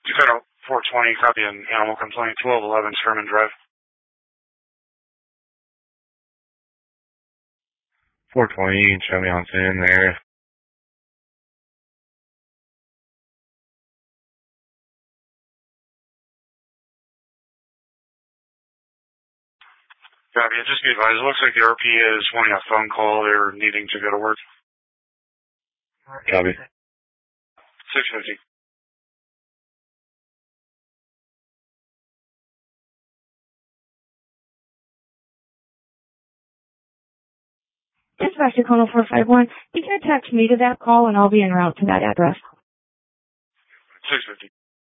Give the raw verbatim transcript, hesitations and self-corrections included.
Dakota four twenty, copy an animal complaint, twelve eleven Sherman Drive. four twenty, you can show me on scene in the area. Copy, just be advised, it looks like the R P is wanting a phone call. They're needing to go to work. Copy. six fifty. Dispatch Dakota four five one. You can attach me to that call and I'll be en route to that address. six fifty.